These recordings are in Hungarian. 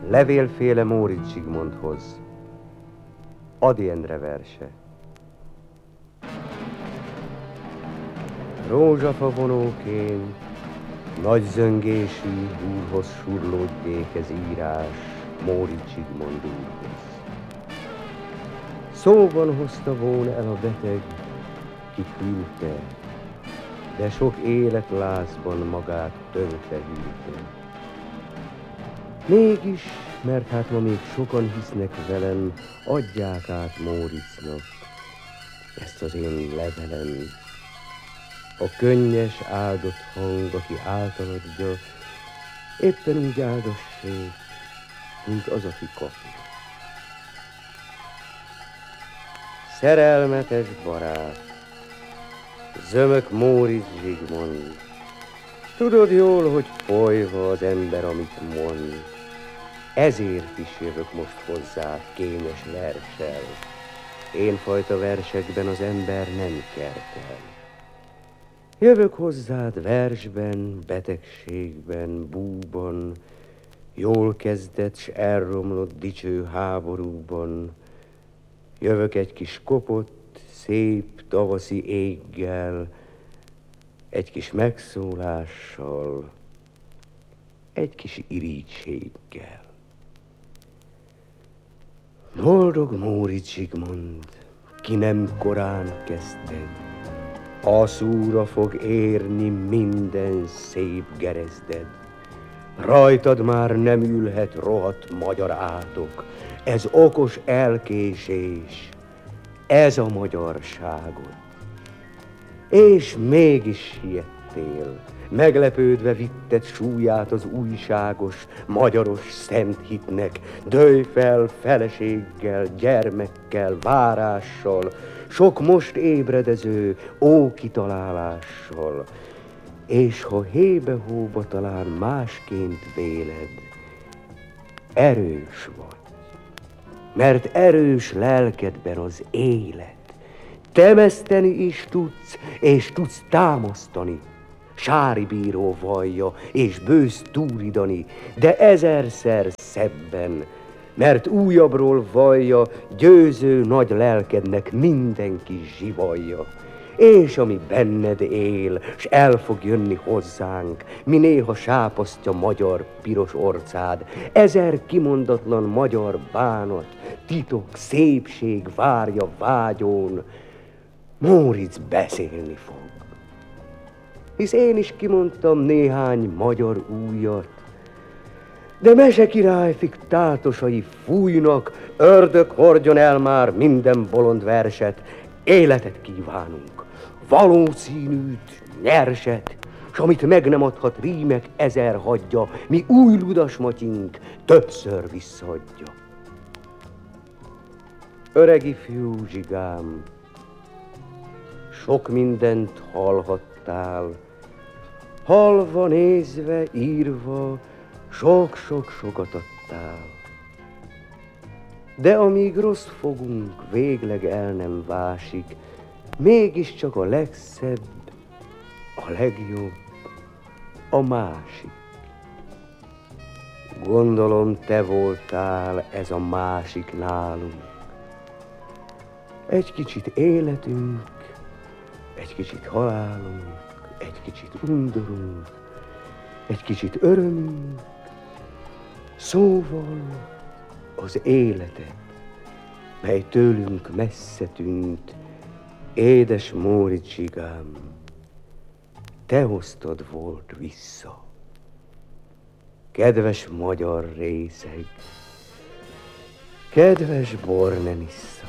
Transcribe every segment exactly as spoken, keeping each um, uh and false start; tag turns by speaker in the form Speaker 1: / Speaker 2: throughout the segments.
Speaker 1: Levélféle Móricz Zsigmondhoz. Ady Endre verse. Rózsafa vonóként, nagy zöngésű húrhoz surlódjék ez írás Móricz Zsigmond úrhoz. Szóban hozta volna el a beteg, ki küldte, de sok életlázban magát tönkre hűlte. Mégis, mert hát ma még sokan hisznek velem, adják át Móricznak ezt az én levelem. A könnyes, áldott hang, aki általadja, éppen úgy áldassék, mint az, aki kapja. Szerelmetes barát, zömök Móricz Zsigmond, tudod jól, hogy folyva az ember, amit mond. Ezért is jövök most hozzá kényes verssel. Én fajta versekben az ember nem kertel. Jövök hozzád versben, betegségben, búban, jól kezdett, s elromlott dicső háborúban. Jövök egy kis kopott, szép tavaszi éggel, egy kis megszólással, egy kis irítséggel. Boldog Móricz Zsigmond, ki nem korán kezdted, alszúra fog érni minden szép gerezded. Rajtad már nem ülhet rohadt magyar átok, ez okos elkésés, ez a magyarságod. És mégis hiettél, meglepődve vitted súlyát az újságos, magyaros szent hitnek, dőj fel feleséggel, gyermekkel, várással, sok most ébredező ókitalálással. És ha hébe-hóba talán másként véled, erős vagy, mert erős lelkedben az élet. Temeszteni is tudsz, és tudsz támasztani. Sári bíró vallja, és bősz túridani, de ezerszer szebben, mert újabbról vallja, győző nagy lelkednek mindenki zsivalja. És ami benned él, s el fog jönni hozzánk, mi néha sápasztja magyar piros orcád, ezer kimondatlan magyar bánat, titok, szépség várja vágyón, Móricz beszélni fog. Hisz én is kimondtam néhány magyar újat, de mesekirály fiktátosai fújnak, ördög hordjon el már minden bolond verset, életet kívánunk, valószínűt, nyerset, s amit meg nem adhat rímek ezer hagyja, mi új Ludas Matyink többször visszaadja. Öreg ifjú zsigám, sok mindent hallhattál, halva, nézve, írva, sok-sok-sokat adtál. De amíg rossz fogunk végleg el nem vásik, mégiscsak a legszebb, a legjobb, a másik. Gondolom, te voltál ez a másik nálunk. Egy kicsit életünk, egy kicsit halálunk, egy kicsit undorunk, egy kicsit örömünk, szóval az életet, mely tőlünk messze tűnt, édes Móricz zsigám, te hoztad volt vissza. Kedves magyar részeg, kedves Bornemissza,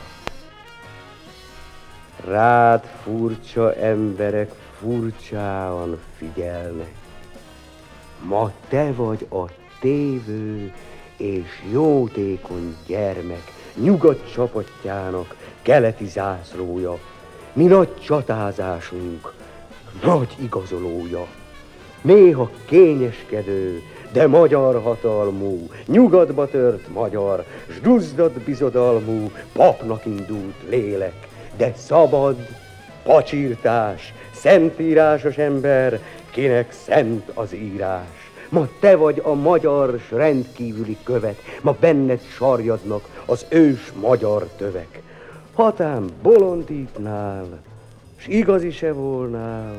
Speaker 1: rád furcsa emberek furcsáan figyelnek. Ma te vagy a tévő és jótékony gyermek, nyugat csapatjának keleti zászlója, mi nagy csatázásunk, nagy igazolója. Néha kényeskedő, de magyar hatalmú, nyugatba tört magyar, s duzzadt bizodalmú, papnak indult lélek, de szabad, pacsirtás, szentírásos ember, kinek szent az írás. Ma te vagy a magyar s rendkívüli követ, ma benned sarjadnak az ős magyar tövek. Hatám bolondítnál, s igazi se volnál,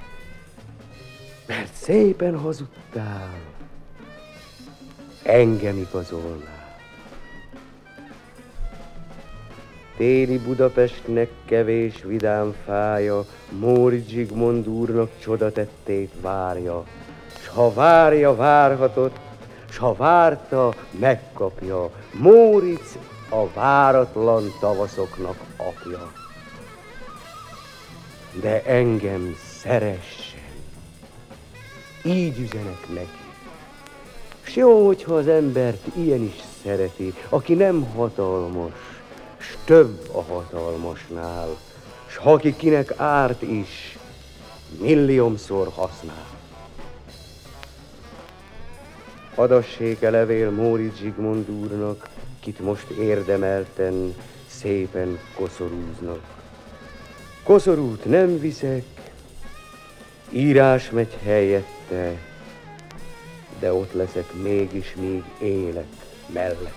Speaker 1: mert szépen hazudtál, engem igazolnál. Téli Budapestnek kevés vidám fája, Móricz Zsigmond úrnak csodatettét várja. S ha várja, várhatott, s ha várta, megkapja. Móricz a váratlan tavaszoknak apja. De engem szeressen, így üzenek neki. S jó, hogyha az embert ilyen is szereti, aki nem hatalmas, s több a hatalmasnál, s ha ki kinek árt is, milliómszor használ. Adassék-e levél Móricz Zsigmond úrnak, kit most érdemelten szépen koszorúznak. Koszorút nem viszek, írás megy helyette, de ott leszek mégis, míg élek mellette.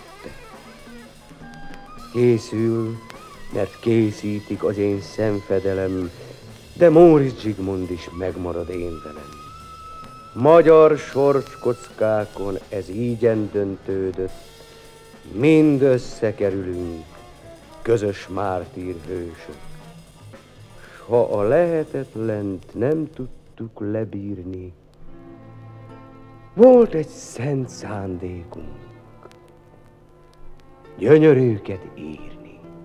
Speaker 1: Készül, mert készítik az én szemfedelem, de Móricz Zsigmond is megmarad én velem. Magyar sorskockákon ez ígyen döntődött, mind összekerülünk, közös mártír hősök. S ha a lehetetlent nem tudtuk lebírni, volt egy szent szándékunk, gyönyörűket írni.